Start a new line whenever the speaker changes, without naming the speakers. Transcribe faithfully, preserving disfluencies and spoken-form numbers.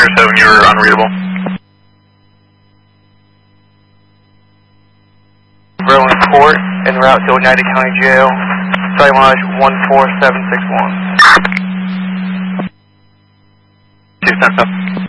zero seven, you're unreadable.
Berlin Court, en route to Oneida County Jail, site mileage one four seven six one.
two ten seven.